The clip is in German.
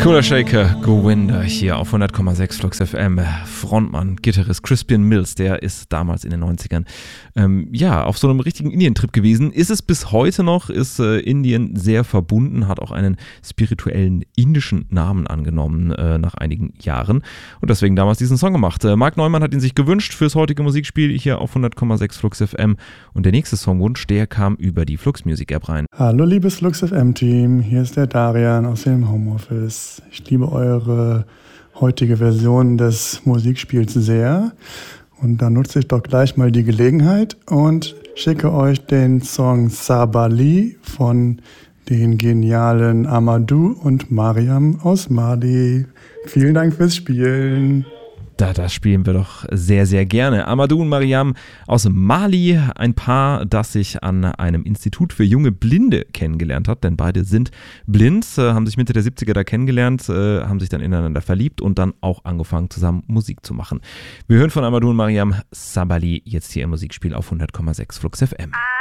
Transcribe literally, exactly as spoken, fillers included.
Cooler Shaker, Gowinda hier auf hundert Komma sechs Flux F M. Frontmann, Gitarrist Crispian Mills, der ist damals in den neunzigern ähm, ja, auf so einem richtigen Indien-Trip gewesen. Ist es bis heute noch, ist äh, Indien sehr verbunden, hat auch einen spirituellen indischen Namen angenommen äh, nach einigen Jahren und deswegen damals diesen Song gemacht. Äh, Marc Neumann hat ihn sich gewünscht fürs heutige Musikspiel hier auf hundert Komma sechs Flux F M und der nächste Songwunsch, der kam über die Flux Music App rein. Hallo liebes Flux F M Team, hier ist der Darian aus dem Homeoffice. Ich liebe eure heutige Version des Musikspiels sehr und da nutze ich doch gleich mal die Gelegenheit und schicke euch den Song Sabali von den genialen Amadou und Mariam aus Mali. Vielen Dank fürs Spielen. Da, das spielen wir doch sehr, sehr gerne. Amadou und Mariam aus Mali, ein Paar, das sich an einem Institut für junge Blinde kennengelernt hat, denn beide sind blind, äh, haben sich Mitte der siebziger da kennengelernt, äh, haben sich dann ineinander verliebt und dann auch angefangen, zusammen Musik zu machen. Wir hören von Amadou und Mariam Sabali jetzt hier im Musikspiel auf hundert Komma sechs Flux F M.